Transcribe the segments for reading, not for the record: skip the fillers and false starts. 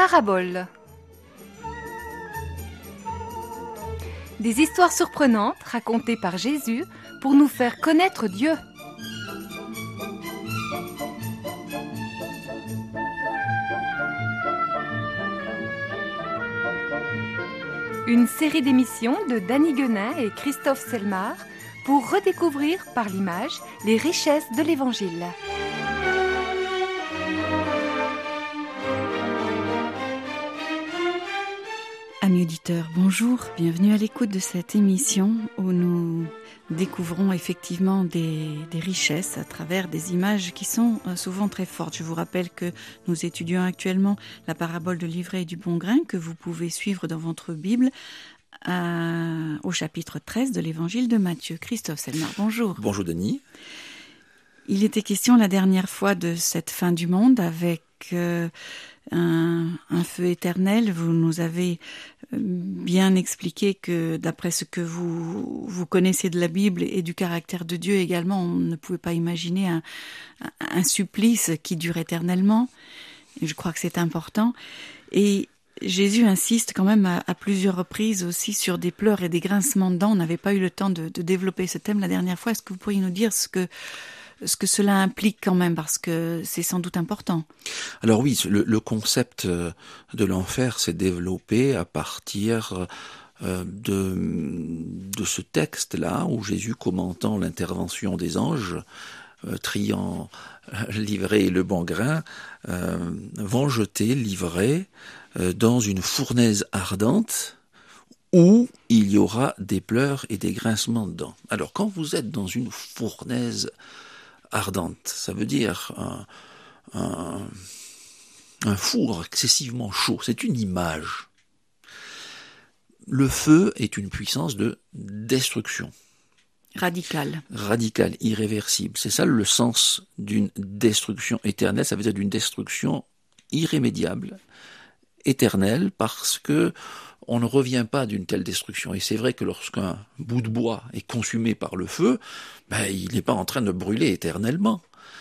Paraboles. Des histoires surprenantes racontées par Jésus pour nous faire connaître Dieu. Une série d'émissions de Danny Guenin et Christophe Selmar pour redécouvrir par l'image les richesses de l'Évangile. Amis auditeurs, bonjour, bienvenue à l'écoute de cette émission où nous découvrons effectivement des richesses à travers des images qui sont souvent très fortes. Je vous rappelle que nous étudions actuellement la parabole de l'ivraie et du bon grain que vous pouvez suivre dans votre Bible au chapitre 13 de l'Évangile de Matthieu. Christophe Selmar, bonjour. Bonjour Denis. Il était question la dernière fois de cette fin du monde avec un feu éternel. Vous nous avez bien expliqué que d'après ce que vous connaissez de la Bible et du caractère de Dieu également, on ne pouvait pas imaginer un supplice qui dure éternellement. Et je crois que c'est important. Et Jésus insiste quand même à plusieurs reprises aussi sur des pleurs et des grincements de dents. On n'avait pas eu le temps de développer ce thème la dernière fois. Est-ce que vous pourriez nous dire ce que cela implique quand même, parce que c'est sans doute important. Alors oui, le concept de l'enfer s'est développé à partir de ce texte-là, où Jésus, commentant l'intervention des anges, triant l'ivraie et le bon grain, vont jeter l'ivraie dans une fournaise ardente où il y aura des pleurs et des grincements de dents. Alors quand vous êtes dans une fournaise ardente, ça veut dire un four excessivement chaud. C'est une image. Le feu est une puissance de destruction. Radicale, irréversible. C'est ça le sens d'une destruction éternelle. Ça veut dire d'une destruction irrémédiable, éternelle, parce que on ne revient pas d'une telle destruction. Et c'est vrai que lorsqu'un bout de bois est consumé par le feu, il n'est pas en train de brûler éternellement.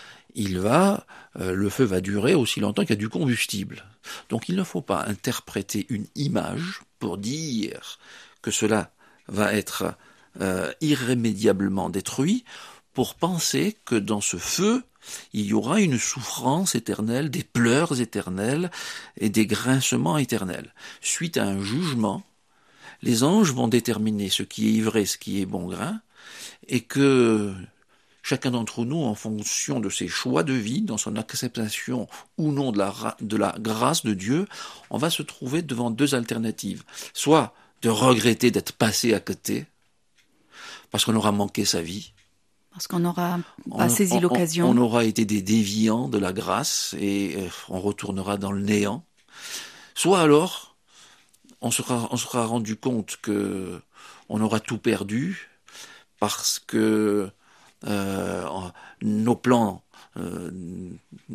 Le feu va durer aussi longtemps qu'il y a du combustible. Donc il ne faut pas interpréter une image pour dire que cela va être irrémédiablement détruit, pour penser que dans ce feu, il y aura une souffrance éternelle, des pleurs éternels et des grincements éternels. Suite à un jugement, les anges vont déterminer ce qui est ivraie, ce qui est bon grain, et que chacun d'entre nous, en fonction de ses choix de vie, dans son acceptation ou non de la grâce de Dieu, on va se trouver devant deux alternatives. Soit de regretter d'être passé à côté, parce qu'on aura manqué sa vie, parce qu'on n'aura pas saisi l'occasion. On aura été des déviants de la grâce et on retournera dans le néant. Soit alors, on sera rendu compte que on aura tout perdu parce que nos plans